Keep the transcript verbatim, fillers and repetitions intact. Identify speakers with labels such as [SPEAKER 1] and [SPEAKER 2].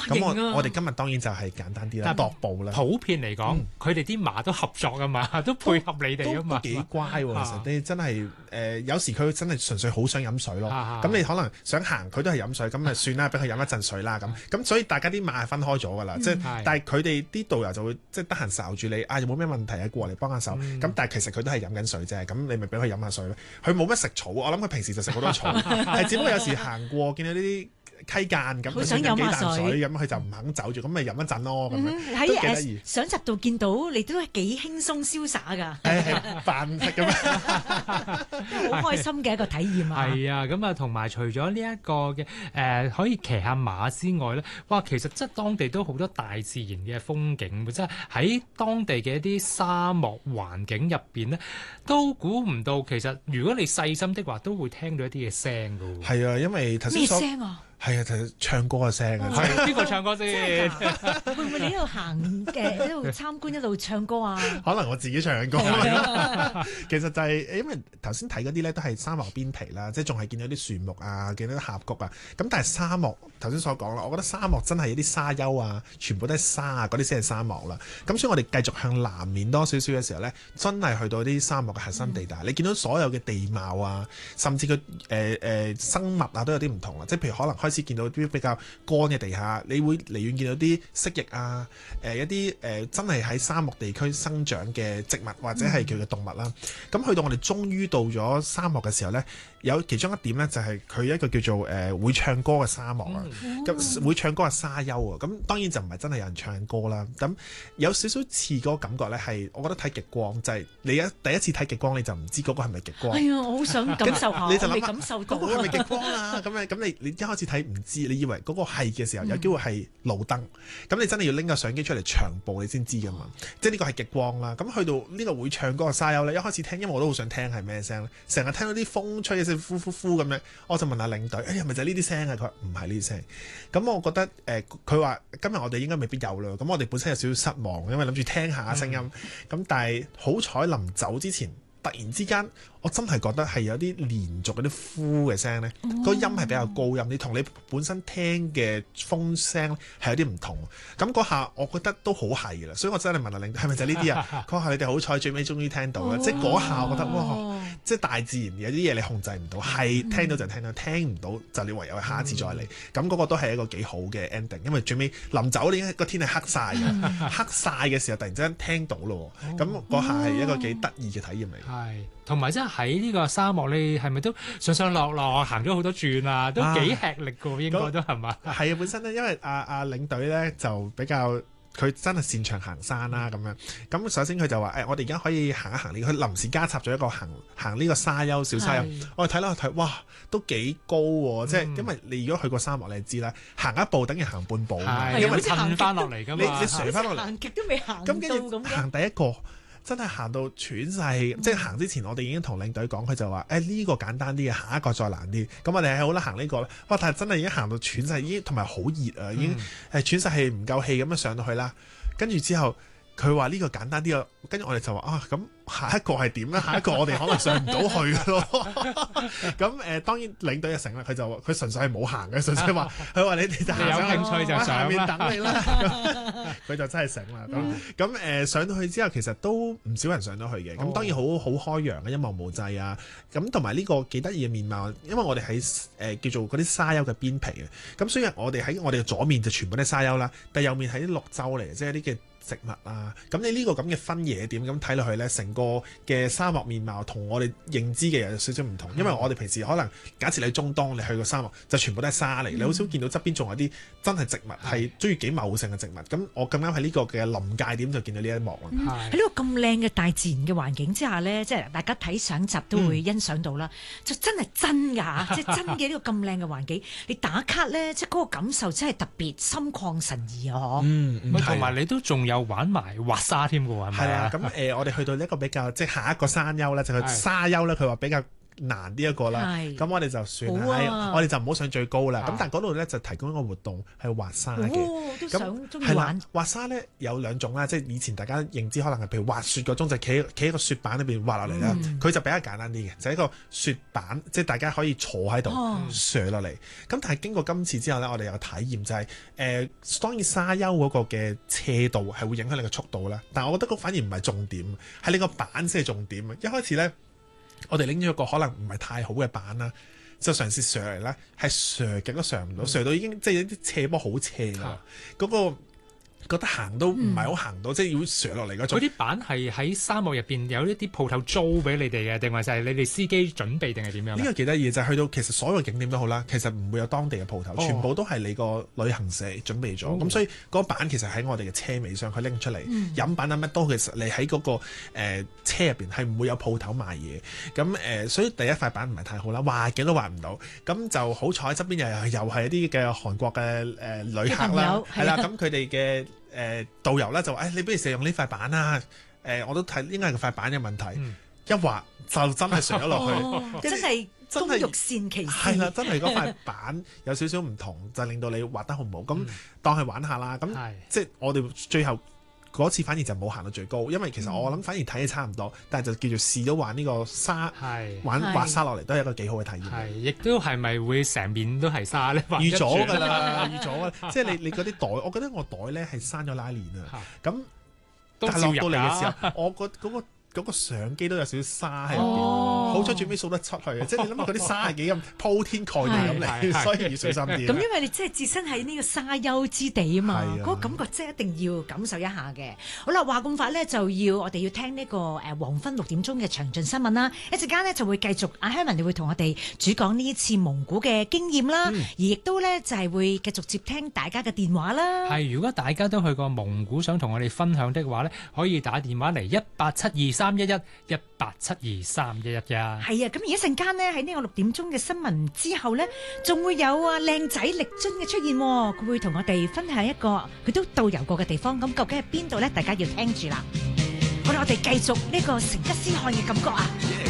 [SPEAKER 1] 咁我、啊、我哋今日當然就係簡單啲啦，踱步啦。
[SPEAKER 2] 普遍嚟講，佢哋啲馬都合作啊嘛，都配合你哋啊嘛，
[SPEAKER 1] 都幾乖喎。其實你真係誒、呃，有時佢真係純粹好想飲水咯。咁、
[SPEAKER 2] 啊、
[SPEAKER 1] 你可能想行，佢都係飲水，咁咪算啦，俾佢飲一陣水啦。咁咁所以大家啲馬係分開咗㗎啦。即係、嗯、但係佢哋啲導遊就會即係得閒睄住你啊，有冇咩問題啊？過嚟幫下手。咁、嗯、但係其實佢都係飲緊水啫。咁你咪俾佢飲下水咯。佢冇乜食草，我諗佢平時就食好多草，係只不過有時行過見到呢啲溪澗咁，佢想飲幾啖水，咁佢就唔肯走住，咁咪飲一陣咯。咁樣
[SPEAKER 3] 喺誒上集度見到你都係幾輕鬆瀟灑㗎，
[SPEAKER 1] 係飯食咁
[SPEAKER 3] 樣，好開心嘅一個體驗啊！
[SPEAKER 2] 係啊，咁啊，同埋除咗呢一個嘅誒、呃、可以騎下馬之外咧，哇，其實即係當地都好多大自然嘅風景，即係喺當地嘅一啲沙漠環境入邊咧，都估唔到其實如果你細心的話，都會聽到一啲嘅聲㗎喎。
[SPEAKER 1] 係啊，因為頭先所
[SPEAKER 3] 咩聲啊？
[SPEAKER 1] 係啊，就係唱歌嘅聲啊！
[SPEAKER 2] 係邊個唱歌先？
[SPEAKER 3] 會唔會你一路行嘅一路參觀一路唱歌啊？
[SPEAKER 1] 可能我自己唱緊歌。其實就係、是、因為頭先睇嗰啲咧都係沙漠邊皮啦，即係仲係見到啲樹木啊，見到啲峽谷啊。咁但係沙漠頭先所講啦，我覺得沙漠真係一啲沙丘啊，全部都係沙啊，嗰啲先係沙漠啦。咁所以我哋繼續向南面多少少嘅時候咧，真係去到啲沙漠嘅核心地帶。嗯、你見到所有嘅地貌啊，甚至佢誒誒生物啊都有啲唔同啦。即係譬如可能開始見到啲比較乾嘅地下，你會離遠見到啲蜥蜴啊，誒、呃、一啲誒、呃、真係喺沙漠地區生長嘅植物或者係佢嘅動物啦。咁、嗯、去到我哋終於到咗沙漠嘅時候呢，有其中一點呢，就係佢一個叫做誒、呃、會唱歌嘅沙漠啊，咁、嗯、會唱歌嘅沙丘啊。咁當然就唔係真係有人唱歌啦。咁有少少似嗰個感覺呢，係我覺得睇極光，就係、是、你一第一次睇極光你就唔知嗰個係咪極光。
[SPEAKER 3] 哎呀，我好想感受下，
[SPEAKER 1] 你就諗
[SPEAKER 3] 感受到
[SPEAKER 1] 嗰個係咪極光啊？咁樣咁你你一開始睇唔知。你以為嗰個係嘅時候，有機會係路燈，咁、嗯、你真係要拎個相機出嚟長步，你先知噶嘛？嗯、即係呢個係極光啦。咁去到呢個會唱歌嘅沙丘咧，一開始聽，因為我都好想聽係咩聲咧，成日聽到啲風吹嘅聲，呼呼呼咁樣，我就問下領隊，哎呀，係咪就係呢啲聲啊？佢話唔係呢啲聲。咁我覺得誒，佢、呃、話今日我哋應該未必有啦。咁我哋本身有少少失望，因為諗住聽下聲音。咁、嗯、但係好彩臨走之前，突然之間。我真係覺得係有啲連續嗰啲呼嘅聲咧，嗰、哦、音係比較高音，你同你本身聽嘅風聲係有啲唔同。咁嗰下我覺得都好係㗎啦，所以我真係問下領隊係咪就係呢啲啊？佢話你哋好彩最尾終於聽到啦、哦，即係嗰下我覺得哇，即係大自然有啲嘢你控制唔到，係、嗯、聽到就聽到，聽唔到就你唯有下一次再嚟。咁、嗯、嗰個都係一個幾好嘅 ending，因為最尾臨走你已經個天係黑晒嘅、嗯，黑晒嘅時候突然之間聽到咯，咁、哦、嗰下係一個幾得意嘅體驗嚟。係、哦，
[SPEAKER 2] 同埋即係喺呢個沙漠，你係咪都上上落落行咗好多轉啊？都幾吃力㗎喎，應該都係嘛？係
[SPEAKER 1] 啊，本身咧，因為阿阿、啊、領隊咧就比較佢真係擅長行山啦、啊、咁樣。咁首先佢就話誒、哎，我哋而家可以行一行呢，佢臨時加插咗一個行行呢個沙丘小沙丘。我哋睇啦睇，哇，都幾高喎、啊！即、嗯、係因為你如果去過沙漠，你就知啦，行一步等於行半步啊，因為你
[SPEAKER 2] 行翻落嚟㗎嘛，
[SPEAKER 1] 你你垂翻落嚟，
[SPEAKER 3] 行極都未行到咁。
[SPEAKER 1] 行第一個。真係行到喘晒氣、嗯，即係行之前我哋已經同領隊講，佢就話：誒、哎、呢、這個簡單啲嘅，下一個再難啲。咁我哋係好啦，行呢、這個咧。哇！但係真係已經行到喘晒，已經同埋好熱啊，已經係喘晒氣，唔夠氣咁樣上到去啦。跟住之後，佢話呢個簡單啲啊，跟住我哋就話啊咁。下一個係點咧？下一個我哋可能上唔到去咯。咁誒、呃，當然領隊就成啦。佢就佢純粹係冇行嘅，純粹話佢話你哋就有興趣就上下面等你啦。佢就真係成啦。咁咁誒上到去之後，其實都唔少人上到去嘅。咁、哦、當然好好開揚嘅，一望無際啊。咁同埋呢個幾得意嘅面貌，因為我哋喺誒叫做嗰啲沙丘嘅邊皮嘅。咁雖然我哋喺我哋嘅左面就全部都係沙丘啦，但係右面係啲綠洲嚟嘅，即係啲嘅植物啊。咁你呢個咁嘅分野點咁睇落去咧，成個嘅沙漠面貌同我哋認知嘅有少少唔同，因為我哋平時可能假設你喺中東，你去個沙漠就全部都係沙嚟、嗯，你好少見到側邊仲有啲真係植物，係中意幾茂盛嘅植物。咁我咁啱喺呢個嘅臨界點就見到呢一幕啦。
[SPEAKER 3] 喺呢個咁靚嘅大自然嘅環境之下呢，即係大家睇上集都會欣賞到啦、嗯，就真係真㗎嚇，即係真嘅呢個咁靚嘅環境，你打卡呢，即係嗰個感受真係特別心曠神怡啊！嗬、
[SPEAKER 2] 嗯，嗯，同埋你都仲有玩埋滑沙添㗎喎，係咪啊？
[SPEAKER 1] 咁誒、呃，我哋去到一個比較即係下一個山丘咧，就係、是、沙丘咧。佢話比較難啲一個啦。
[SPEAKER 3] 係
[SPEAKER 1] 咁我哋就算
[SPEAKER 3] 好啊
[SPEAKER 1] 係我哋就唔好上最高啦。咁
[SPEAKER 2] 啊
[SPEAKER 1] 但係嗰度咧就提供一個活動係滑沙嘅。
[SPEAKER 3] 哦，都想中意
[SPEAKER 1] 係啦
[SPEAKER 3] 玩，，
[SPEAKER 1] 滑沙咧有兩種啦，即係以前大家認知可能係譬如滑雪嗰種，就企企喺個雪板裏邊滑落嚟啦。
[SPEAKER 3] 嗯
[SPEAKER 1] 佢、就比較簡單啲嘅，就係、一個雪板，即係大家可以坐喺度
[SPEAKER 3] 哦
[SPEAKER 1] 上落嚟。咁但係經過今次之後咧，我哋有體驗就係、誒、當然沙丘嗰個嘅斜度係會影響你嘅速度啦。但係我覺得嗰反而唔係重點，係你個板先係重點。一開始咧，我哋拎咗一個可能唔係太好嘅板啦。就嘗試上嚟咧，係上極都上唔到，上到已經即係有啲斜坡好斜啦，嗰、個覺得行都唔係好行到，即係要上落嚟嗰種。
[SPEAKER 2] 嗰啲板係喺沙漠入邊有一啲鋪頭租俾你哋嘅，定還是係你哋司機準備定係點樣
[SPEAKER 1] 呢個幾得意就係去到其實所有景點都好啦，其實唔會有當地嘅鋪頭，
[SPEAKER 2] 哦
[SPEAKER 1] 全部都係你個旅行社準備咗。咁、
[SPEAKER 2] 哦
[SPEAKER 1] 所以嗰個板其實喺我哋嘅車尾箱，佢拎出嚟、
[SPEAKER 3] 嗯
[SPEAKER 1] 飲品啊乜都，其實你喺嗰、個、呃、車入邊係唔會有鋪頭賣嘢。咁誒、呃，所以第一塊板唔係太好啦，滑極都滑唔到。咁就好彩側邊又又係一啲嘅韓國嘅誒、呃、旅客啦
[SPEAKER 3] 嘅朋友，
[SPEAKER 1] 係啦，
[SPEAKER 3] 係啊
[SPEAKER 1] 咁佢哋嘅誒導遊咧就話：誒、你不如試用呢塊板啦。誒、呃，我都睇應該係個塊板嘅問題，
[SPEAKER 3] 嗯
[SPEAKER 1] 一滑就真係上咗落去。
[SPEAKER 3] 哦，
[SPEAKER 1] 跟住
[SPEAKER 3] 真係
[SPEAKER 1] 真係
[SPEAKER 3] 工欲善其事，
[SPEAKER 1] 係啦，真係嗰塊板有少少唔同，就令到你滑得好唔好。咁、
[SPEAKER 2] 嗯
[SPEAKER 1] 當係玩下啦。咁
[SPEAKER 2] 係
[SPEAKER 1] 即係我哋最後嗰次反而就冇行到最高，因為其實我諗反而睇嘅差唔多，但係就叫做試咗玩呢個沙，
[SPEAKER 2] 係
[SPEAKER 3] 係
[SPEAKER 1] 玩滑沙落嚟都係一個幾好嘅體驗。
[SPEAKER 2] 係，亦都係咪會成面都係沙咧？
[SPEAKER 1] 預咗㗎
[SPEAKER 2] 啦，
[SPEAKER 1] 啦，預咗㗎，即係你你嗰啲袋，我覺得我袋咧係閂咗拉鏈啊。咁
[SPEAKER 2] 都
[SPEAKER 1] 但係落到嚟嘅時
[SPEAKER 2] 候，
[SPEAKER 1] 候，我個嗰個嗰個相機都有少少沙喺入邊，
[SPEAKER 3] 哦
[SPEAKER 1] 好彩最尾數得出去嘅，即係你諗下嗰啲沙係幾咁鋪天蓋地咁
[SPEAKER 2] 係
[SPEAKER 1] 嚟，
[SPEAKER 2] 係
[SPEAKER 1] 所以要小心啲。
[SPEAKER 3] 咁因為你即係置身喺呢個沙丘之地啊嘛，
[SPEAKER 1] 係啊
[SPEAKER 3] 嗰個感覺即係一定要感受一下嘅。好啦，話咁快咧就要我哋要聽呢個誒黃昏六點鐘嘅詳盡新聞啦。一陣間呢就會繼續阿香文，你會同我哋主講呢一次蒙古嘅經驗啦，
[SPEAKER 1] 嗯
[SPEAKER 3] 而亦都咧就係會繼續接聽大家嘅電話啦。
[SPEAKER 2] 係，如果大家都去過蒙古，想同我哋分享的話咧，可以打電話嚟一八七二三一一一八七二三一一一。
[SPEAKER 3] 係啊，咁而一陣間呢，喺呢個六點鐘嘅新聞之後呢，仲會有啊靚仔力尊嘅出現喎，佢會同我哋分享一個佢都導遊過嘅地方，咁究竟係邊度呢？大家要聽住啦。好啦，我哋繼續呢個成吉思汗嘅感覺啊！